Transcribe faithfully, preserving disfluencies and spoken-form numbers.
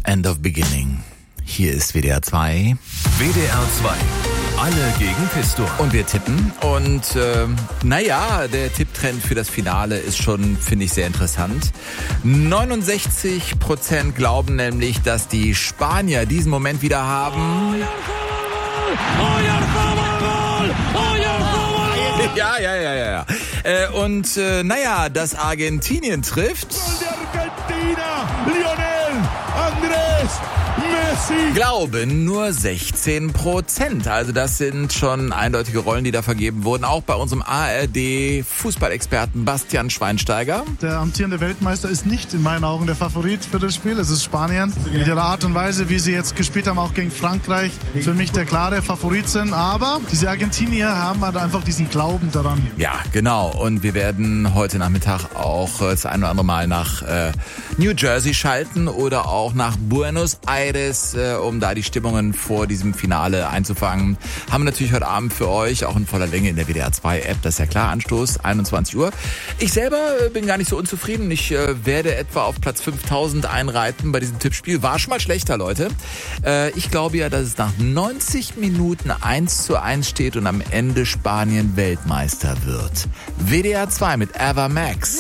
End of Beginning. Hier ist W D R zwei. W D R zwei. Alle gegen Pistor. Und wir tippen. Und äh, naja, der Tipptrend für das Finale ist schon, finde ich, sehr interessant. neunundsechzig Prozent glauben nämlich, dass die Spanier diesen Moment wieder haben. Ja, ja, ja, ja, ja. Äh, und äh, naja, dass Argentinien trifft. Lionel Andrés Messi. Glauben nur sechzehn Prozent. Also das sind schon eindeutige Rollen, die da vergeben wurden. Auch bei unserem A R D-Fußballexperten Bastian Schweinsteiger. Der amtierende Weltmeister ist nicht in meinen Augen der Favorit für das Spiel. Es ist Spanien. Mit ihrer Art und Weise, wie sie jetzt gespielt haben, auch gegen Frankreich, für mich der klare Favorit sind. Aber diese Argentinier haben halt einfach diesen Glauben daran. Ja, genau. Und wir werden heute Nachmittag auch das ein oder andere Mal nach äh, New Jersey schalten oder auch nach Buenos Aires, äh, um da die Stimmungen vor diesem Finale einzufangen. Haben wir natürlich heute Abend für euch, auch in voller Länge in der W D R zwei App, das ist ja klar, Anstoß, einundzwanzig Uhr. Ich selber äh, bin gar nicht so unzufrieden. Ich äh, werde etwa auf Platz fünftausend einreiten bei diesem Tippspiel. War schon mal schlechter, Leute. Äh, ich glaube ja, dass es nach neunzig Minuten eins zu eins steht und am Ende Spanien Weltmeister wird. W D R zwei mit Ava Max.